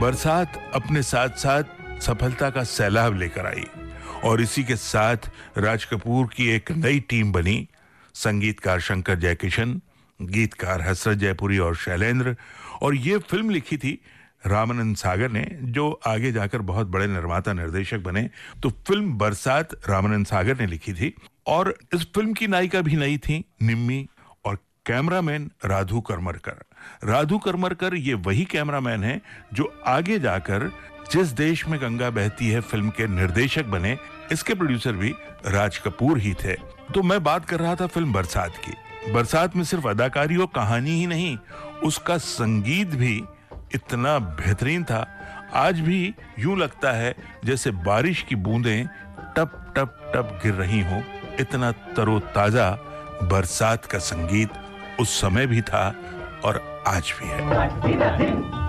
बरसात अपने साथ साथ सफलता का सैलाब लेकर आई और इसी के साथ राज कपूर की एक नई टीम बनी। संगीतकार शंकर जयकिशन, गीतकार हसरत जयपुरी और शैलेंद्र। और ये फिल्म लिखी थी रामानंद सागर ने, जो आगे जाकर बहुत बड़े निर्माता निर्देशक बने। तो फिल्म बरसात रामानंद सागर ने लिखी थी और इस फिल्म की नायिका भी नई थी, निम्मी। और कैमरामैन राधू करमरकर। राधू करमरकर ये वही कैमरामैन है जो आगे जाकर जिस देश में गंगा बहती है फिल्म के निर्देशक बने। इसके प्रोड्यूसर भी राज कपूर ही थे। तो मैं बात कर रहा था फिल्म बरसात की। बरसात में सिर्फ अदाकारी और कहानी ही नहीं, उसका संगीत भी इतना बेहतरीन था। आज भी यूं लगता है जैसे बारिश की बूंदें टप टप टप गिर रही हों। इतना तरोताजा बरसात का संगीत उस समय भी था और आज भी है।